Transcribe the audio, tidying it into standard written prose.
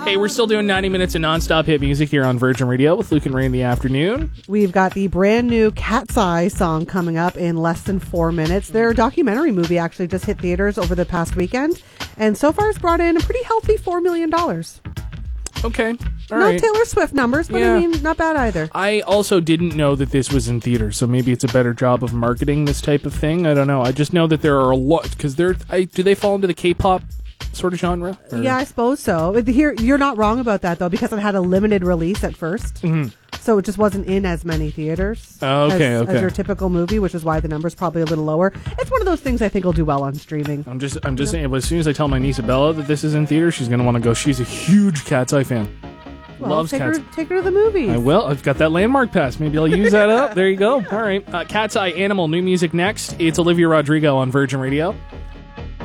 Hey, we're still doing 90 minutes of nonstop hit music here on Virgin Radio with Luke and Ray in the afternoon. We've got the brand new Cat's Eye song coming up in less than 4 minutes. Their documentary movie actually just hit theaters over the past weekend, and so far has brought in a pretty healthy $4 million. Okay. All Not right. Taylor Swift numbers, but Yeah. I mean, not bad either. I also didn't know that this was in theaters, so maybe it's a better job of marketing this type of thing. I don't know. I just know that there are a lot, because do they fall into the K-pop sort of genre? Or? Yeah, I suppose so. Here, you're not wrong about that, though, because it had a limited release at first. Mm-hmm. So it just wasn't in as many theaters Oh, okay. as your typical movie, which is why the number's probably a little lower. It's one of those things I think will do well on streaming. I'm just saying, but as soon as I tell my niece Bella that this is in theater, she's going to want to go. She's a huge Cat's Eye fan. Well, Loves take Cat's her to the movies. I will. I've got that landmark pass. Maybe I'll use that up. There you go. All right. Cat's Eye Animal, new music next. It's Olivia Rodrigo on Virgin Radio.